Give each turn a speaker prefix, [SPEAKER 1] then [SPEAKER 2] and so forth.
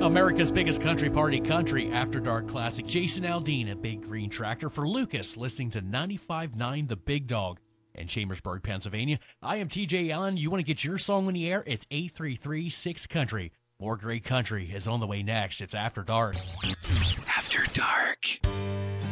[SPEAKER 1] America's biggest country party, Country After Dark Classic. Jason Aldean at Big Green Tractor. For Lucas, listening to 95.9 The Big Dog in Chambersburg, Pennsylvania. I am TJ Allen. You want to get your song on the air? It's 833-6-COUNTRY. More great country is on the way next. It's After Dark.
[SPEAKER 2] After Dark.